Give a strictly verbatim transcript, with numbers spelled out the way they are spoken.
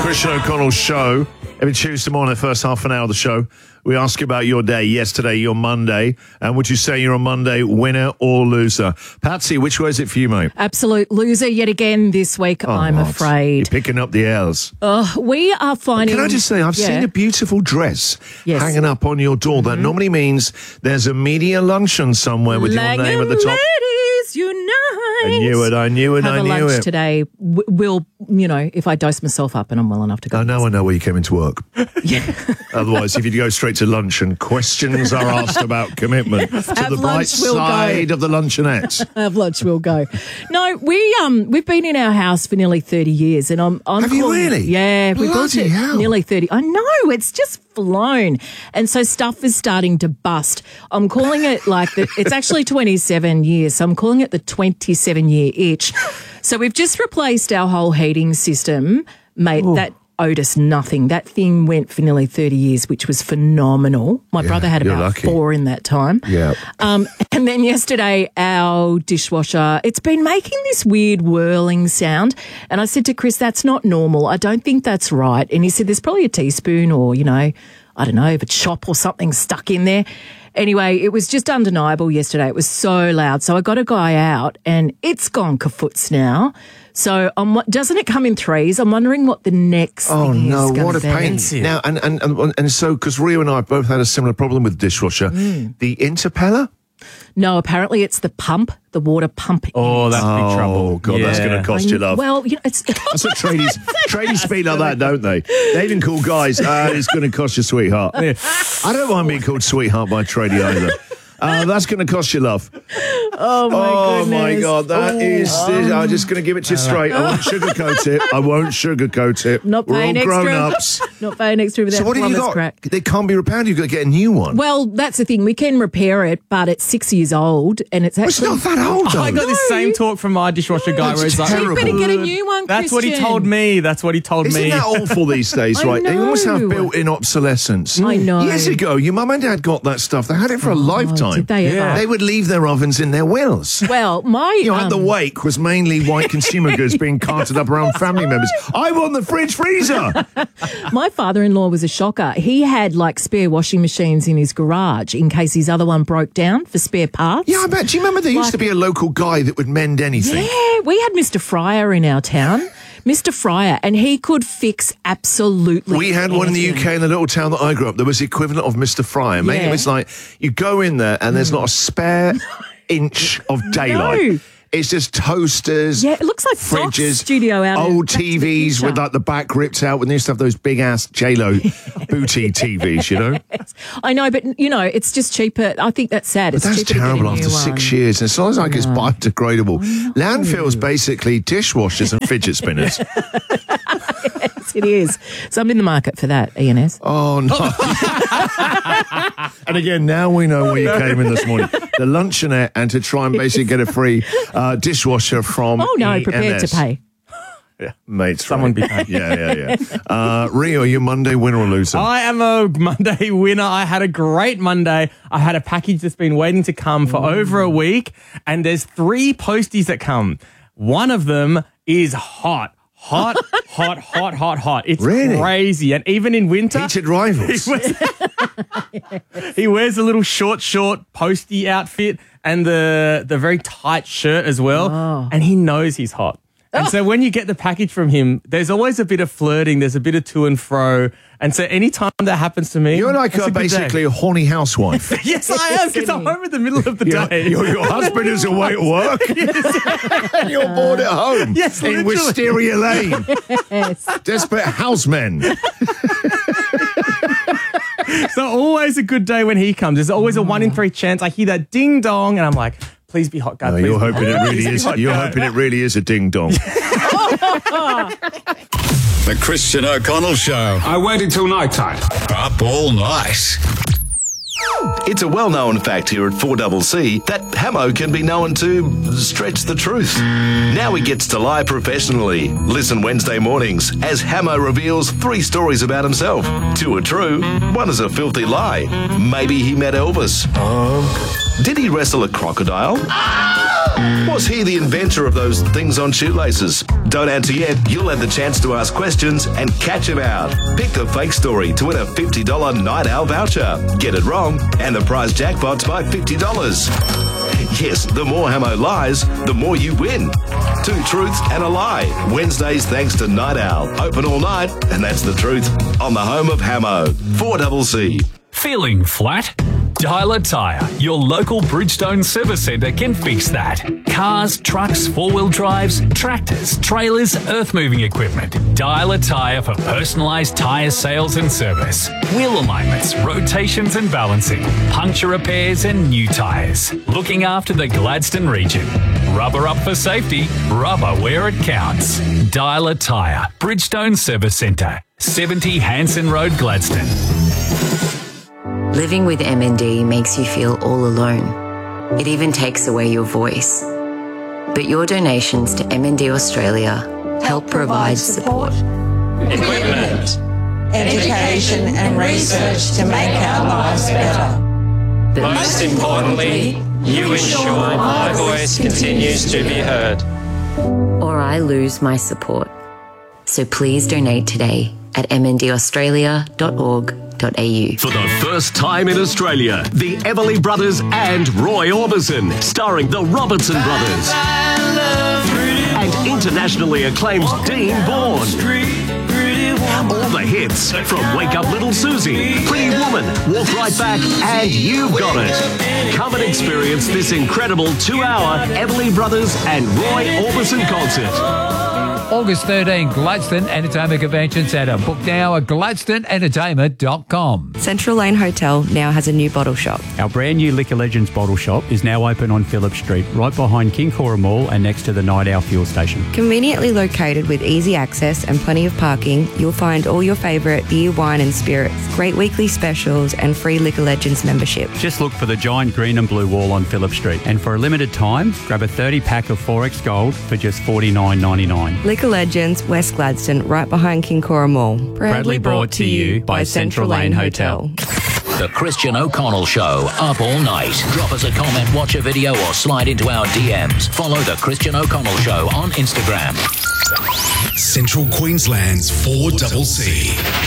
Christian O'Connell Show. Every Tuesday morning, the first half an hour of the show, we ask you about your day, yesterday, your Monday, and would you say you're a Monday winner or loser? Patsy, which way is it for you, mate? Absolute loser yet again this week, Oh, I'm what? afraid. You're picking up the L's. Uh, we are finding... Can I just say, I've Yeah. seen a beautiful dress Yes. hanging up on your door. That normally means there's a media luncheon somewhere with your Langham name at the top. Ladies Unite. I knew it, I knew it, Have I a knew lunch it. today. W- Will, you know, if I dose myself up and I'm well enough to go. I know, I know where you came into work. Yeah. Otherwise, if you go straight to lunch and questions are asked about commitment to Have the bright lunch, we'll go. side of the luncheonette. Have lunch, we'll go. No, we um we've been in our house for nearly thirty years, and I'm I'm Have you calling- really? Yeah, we built Bloody it hell. nearly thirty. I know, it's just flown, and so stuff is starting to bust. I'm calling it like the, it's actually twenty-seven years, so I'm calling it the twenty-seven year itch. So we've just replaced our whole heating system, mate. That owed us nothing. That thing went for nearly thirty years, which was phenomenal. My brother had you're about lucky. four in that time. Yeah. Um, and then yesterday, our dishwasher, it's been making this weird whirling sound. And I said to Chris, that's not normal. I don't think that's right. And he said, there's probably a teaspoon or, you know, I don't know, a chop or something stuck in there. Anyway, it was just undeniable yesterday. It was so loud. So I got a guy out and it's gone kaputz now. So um, doesn't it come in threes? I'm wondering what the next Oh thing no, is going what to a be. pain. Now, and, and, and, and so, because Rio and I both had a similar problem with the dishwasher, the interpeller? No, apparently it's the pump, the water pump. Oh, that's big trouble. Oh, God, that's Yeah. going to cost you love. Well, you know, it's... That's what tradies, tradies speak like that, don't they? They even call guys, uh, it's going to cost you sweetheart. I don't mind being called sweetheart by a tradie either. Uh, that's going to cost you love. Oh, my Oh, goodness. my God, that is. this- I'm just going to give it to you straight. I won't sugarcoat it. I won't sugarcoat it. Not We're all paying extra. grown-ups. Not paying extra for that So what have you plumber's got? crack. They can't be repaired. You've got to get a new one. Well, that's the thing. We can repair it, but it's six years old, and it's It's actually... not that old, though. I got the same talk from my dishwasher guy That's where he's like, terrible. You better get a new one, that's what he Christian. told me. That's what he told Isn't me. that awful these days, I right? They almost have know. built-in obsolescence. I know. Years ago, your mum and dad got that stuff. They had it for a lifetime. did they ever? Yeah. They would leave their ovens in their wills. Well, my... You know, at the um, wake was mainly white consumer goods being carted up around family members. I want the fridge freezer. my father-in-law was a shocker. He had, like, spare washing machines in his garage in case his other one broke down for spare parts. Yeah, I bet. Do you remember there used to be a local guy that would mend anything? Yeah, we had Mister Fryer in our town. Mister Fryer, and he could fix absolutely We had one in the U anything. K in the little town that I grew up. There was the equivalent of Mister Fryer. Mate, Yeah. it was like you go in there and there's not a spare inch of daylight. No. It's just toasters. Yeah, it looks like Doc's fridges, studio out in old Back to the T Vs with Future. like the back ripped out. When they used to have those big ass J Lo booty T Vs, you know. I know, but, you know, it's just cheaper. I think that's sad. It's That's cheaper to get a terrible new after six one. years. And it sounds like it's biodegradable. Landfills basically dishwashers and fidget spinners. Yes, it is. So I'm in the market for that, E N S. Oh, no. And again, now we know where you came in this morning. The luncheonette, and to try and basically get a free uh, dishwasher from Oh, no, E N S. prepared to pay. Yeah, mates. Someone right. be paying. Yeah, yeah, yeah. Uh, Rio, are you Monday winner or loser? I am a Monday winner. I had a great Monday. I had a package that's been waiting to come for over a week, and there's three posties that come. One of them is hot. Hot, hot, hot, hot, hot. It's Really? crazy. And even in winter, Heated rivals. he wears, he wears a little short, short posty outfit and the, the very tight shirt as well. Oh. And he knows he's hot. And so when you get the package from him, there's always a bit of flirting. There's a bit of to and fro. And so anytime that happens to me, You're like it's uh, a good day. basically a horny housewife. Yes, I am, because I'm home in the middle of the Your, day. your, your husband is away at work. And you're bored at home. Yes, in literally. Wisteria Lane. Yes. Desperate housemen. So always a good day when he comes. There's always a one in three chance. I hear that ding dong, and I'm like, please be hot, God. No, please you're be hoping it hot. really Please be is. hot, You're God. hoping it really is a ding dong. The Christian O'Connell Show. I waited till night time. Up all night. It's a well-known fact here at four C C that Hamo can be known to stretch the truth. Now he gets to lie professionally. Listen Wednesday mornings as Hamo reveals three stories about himself. Two are true, one is a filthy lie. Maybe he met Elvis. Did he wrestle a crocodile? Was he the inventor of those things on shoelaces? Don't answer yet. You'll have the chance to ask questions and catch him out. Pick the fake story to win a fifty dollars Night Owl voucher. Get it wrong, and the prize jackpot's by fifty dollars. Yes, the more Hamo lies, the more you win. Two truths and a lie. Wednesdays thanks to Night Owl. Open all night, and that's the truth. On the home of Hamo. four C C. Feeling flat? Dialer Tyre, your local Bridgestone service centre can fix that. Cars, trucks, four-wheel drives, tractors, trailers, earth-moving equipment. Dialer Tyre for personalised tyre sales and service. Wheel alignments, rotations and balancing. Puncture repairs and new tyres. Looking after the Gladstone region. Rubber up for safety, rubber where it counts. Dialer Tyre, Bridgestone Service Centre. seventy Hanson Road, Gladstone. Living with M N D makes you feel all alone. It even takes away your voice. But your donations to M N D Australia help provide support, equipment, education and research to make our lives better. but most importantly, you ensure my voice continues to be heard. or I lose my support. So please donate today at m n d australia dot org dot a u. For the first time in Australia, the Everly Brothers and Roy Orbison, starring the Robertson Brothers. And internationally acclaimed Dean Bourne. All the hits from Wake Up Little Susie, Pretty Woman, Walk Right Back, and You've Got It. Come and experience this incredible two-hour Everly Brothers and Roy Orbison concert. August thirteenth, Gladstone Entertainment Convention Centre. Book now at gladstone entertainment dot com. Central Lane Hotel now has a new bottle shop. Our brand new Liquor Legends bottle shop is now open on Phillip Street, right behind King Cora Mall and next to the Night Owl fuel station. Conveniently located with easy access and plenty of parking, you'll find all your favourite beer, wine and spirits, great weekly specials and free Liquor Legends membership. Just look for the giant green and blue wall on Phillip Street. And for a limited time, grab a thirty pack of four X Gold for just forty-nine ninety-nine. Liquor Legends, West Gladstone, right behind King Cora Mall. Proudly, Proudly brought to you by Central Lane Hotel. The Christian O'Connell Show, up all night. Drop us a comment, watch a video, or slide into our D Ms. Follow The Christian O'Connell Show on Instagram. Central Queensland's four C C.